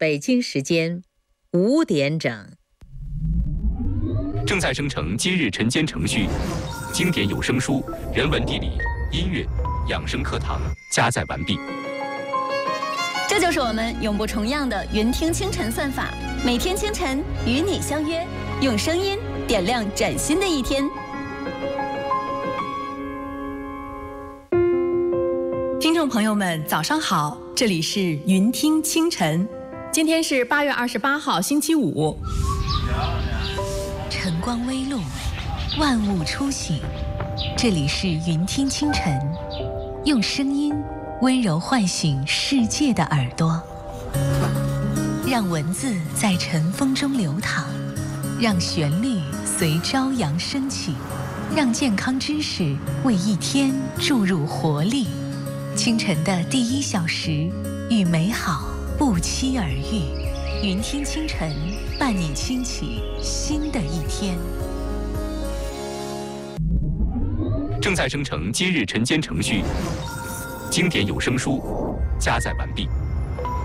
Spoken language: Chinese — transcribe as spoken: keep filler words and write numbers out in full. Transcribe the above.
北京时间五点整。 正在生成今日晨间程序，经典有声书、人文地理、音乐、养生课堂加载完毕。 这就是我们永不重样的云听清晨算法，每天清晨与你相约，用声音点亮崭新的一天。 听众朋友们，早上好，这里是云听清晨，今天是八月二十八号，星期五。 晨光微露，万物初醒，这里是云听清晨，用声音温柔唤醒世界的耳朵，让文字在晨风中流淌，让旋律随朝阳升起，让健康知识为一天注入活力。清晨的第一小时，与美好不期而遇。云听清晨，伴你轻启新的一天。 正在生成今日晨间程序，经典有声书加载完毕。